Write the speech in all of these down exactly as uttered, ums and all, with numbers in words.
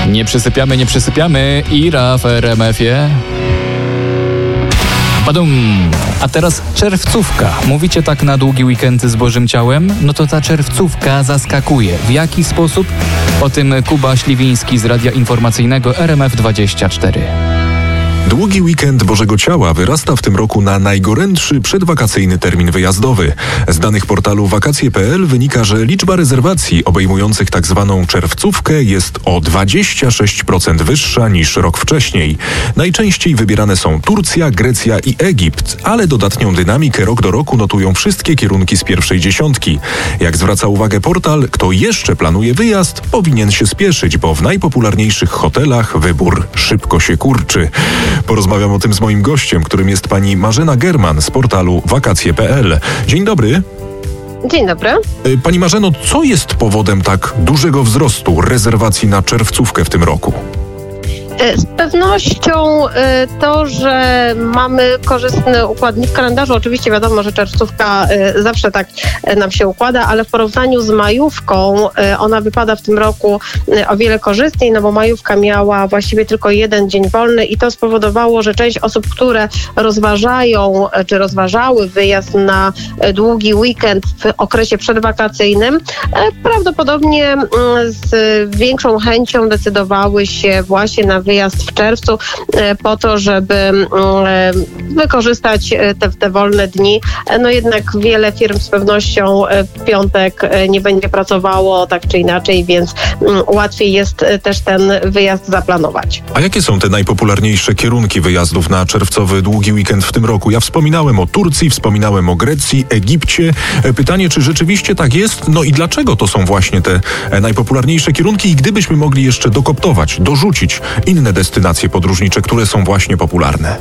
Nie przysypiamy, nie przysypiamy. Ira w R M F-ie. Badum. A teraz czerwcówka. Mówicie tak na długi weekend z Bożym Ciałem? No to ta czerwcówka zaskakuje. W jaki sposób? O tym Kuba Śliwiński z Radia Informacyjnego R M F dwadzieścia cztery. Długi weekend Bożego Ciała wyrasta w tym roku na najgorętszy przedwakacyjny termin wyjazdowy. Z danych portalu wakacje kropka p l wynika, że liczba rezerwacji obejmujących tak zwaną czerwcówkę jest o dwadzieścia sześć procent wyższa niż rok wcześniej. Najczęściej wybierane są Turcja, Grecja i Egipt, ale dodatnią dynamikę rok do roku notują wszystkie kierunki z pierwszej dziesiątki. Jak zwraca uwagę portal, kto jeszcze planuje wyjazd, powinien się spieszyć, bo w najpopularniejszych hotelach wybór szybko się kurczy. Porozmawiam o tym z moim gościem, którym jest pani Marzena German z portalu wakacje kropka p l. Dzień dobry. Dzień dobry. Pani Marzeno, co jest powodem tak dużego wzrostu rezerwacji na czerwcówkę w tym roku? Z pewnością to, że mamy korzystny układ w kalendarzu. Oczywiście wiadomo, że czerwcówka zawsze tak nam się układa, ale w porównaniu z majówką ona wypada w tym roku o wiele korzystniej, no bo majówka miała właściwie tylko jeden dzień wolny i to spowodowało, że część osób, które rozważają czy rozważały wyjazd na długi weekend w okresie przedwakacyjnym, prawdopodobnie z większą chęcią decydowały się właśnie na wyjazd w czerwcu po to, żeby wykorzystać te, te wolne dni. No jednak wiele firm z pewnością w piątek nie będzie pracowało tak czy inaczej, więc łatwiej jest też ten wyjazd zaplanować. A jakie są te najpopularniejsze kierunki wyjazdów na czerwcowy długi weekend w tym roku? Ja wspominałem o Turcji, wspominałem o Grecji, Egipcie. Pytanie, czy rzeczywiście tak jest? No i dlaczego to są właśnie te najpopularniejsze kierunki? I gdybyśmy mogli jeszcze dokoptować, dorzucić inne destynacje podróżnicze, które są właśnie popularne.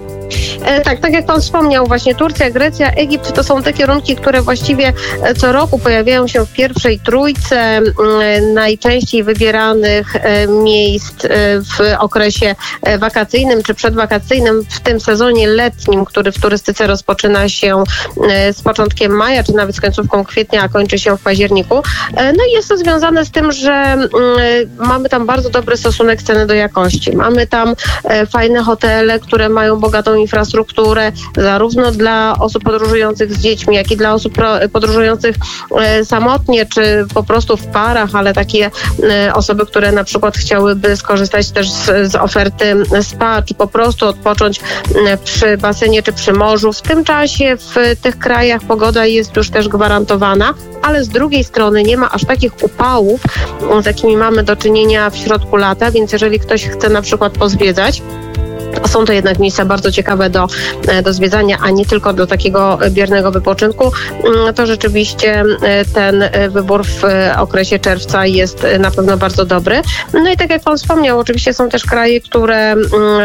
Tak, tak jak pan wspomniał, właśnie Turcja, Grecja, Egipt to są te kierunki, które właściwie co roku pojawiają się w pierwszej trójce najczęściej wybieranych miejsc w okresie wakacyjnym czy przedwakacyjnym, w tym sezonie letnim, który w turystyce rozpoczyna się z początkiem maja, czy nawet z końcówką kwietnia, a kończy się w październiku. No i jest to związane z tym, że mamy tam bardzo dobry stosunek ceny do jakości. Mamy tam fajne hotele, które mają bogatą infrastrukturę, zarówno dla osób podróżujących z dziećmi, jak i dla osób podróżujących samotnie, czy po prostu w parach, ale takie osoby, które na przykład chciałyby skorzystać też z, z oferty spa, czy po prostu odpocząć przy basenie, czy przy morzu. W tym czasie w tych krajach pogoda jest już też gwarantowana, ale z drugiej strony nie ma aż takich upałów, z jakimi mamy do czynienia w środku lata, więc jeżeli ktoś chce na przykład pozwiedzać, są to jednak miejsca bardzo ciekawe do, do zwiedzania, a nie tylko do takiego biernego wypoczynku. To rzeczywiście ten wybór w okresie czerwca jest na pewno bardzo dobry. No i tak jak pan wspomniał, oczywiście są też kraje, które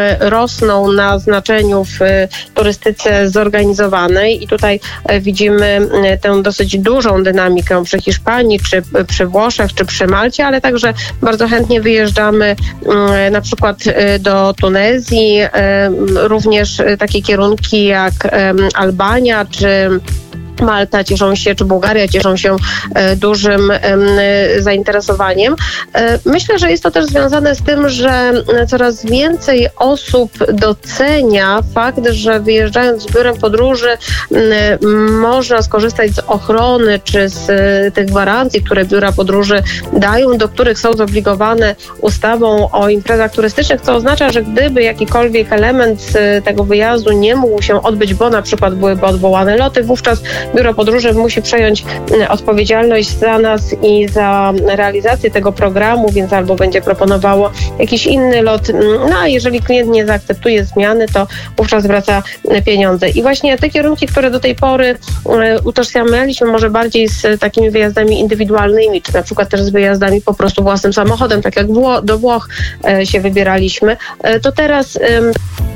rosną na znaczeniu w turystyce zorganizowanej i tutaj widzimy tę dosyć dużą dynamikę przy Hiszpanii, czy przy Włoszech, czy przy Malcie, ale także bardzo chętnie wyjeżdżamy na przykład do Tunezji, również takie kierunki jak Albania czy Malta cieszą się, czy Bułgaria cieszą się e, dużym e, zainteresowaniem. E, myślę, że jest to też związane z tym, że coraz więcej osób docenia fakt, że wyjeżdżając z biurem podróży m, można skorzystać z ochrony, czy z e, tych gwarancji, które biura podróży dają, do których są zobligowane ustawą o imprezach turystycznych, co oznacza, że gdyby jakikolwiek element z tego wyjazdu nie mógł się odbyć, bo na przykład byłyby odwołane loty, wówczas biuro podróży musi przejąć odpowiedzialność za nas i za realizację tego programu, więc albo będzie proponowało jakiś inny lot, no a jeżeli klient nie zaakceptuje zmiany, to wówczas wraca pieniądze. I właśnie te kierunki, które do tej pory utożsamialiśmy może bardziej z takimi wyjazdami indywidualnymi, czy na przykład też z wyjazdami po prostu własnym samochodem, tak jak do Włoch się wybieraliśmy, to teraz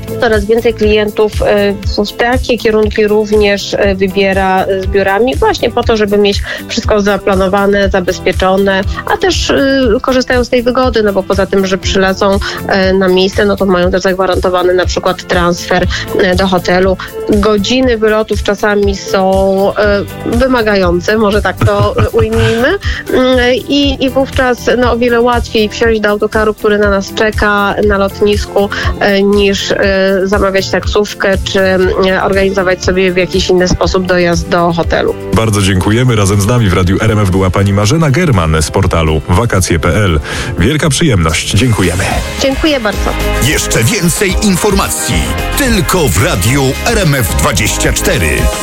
Coraz więcej klientów w takie kierunki również wybiera z biurami właśnie po to, żeby mieć wszystko zaplanowane, zabezpieczone, a też korzystają z tej wygody, no bo poza tym, że przylecą na miejsce, no to mają też zagwarantowany na przykład transfer do hotelu. Godziny wylotów czasami są wymagające, może tak to ujmijmy i, i wówczas no, o wiele łatwiej wsiąść do autokaru, który na nas czeka na lotnisku, niż zamawiać taksówkę, czy organizować sobie w jakiś inny sposób dojazd do hotelu. Bardzo dziękujemy. Razem z nami w Radiu R M F była pani Marzena German z portalu wakacje kropka p l. Wielka przyjemność. Dziękujemy. Dziękuję bardzo. Jeszcze więcej informacji tylko w Radiu R M F dwadzieścia cztery.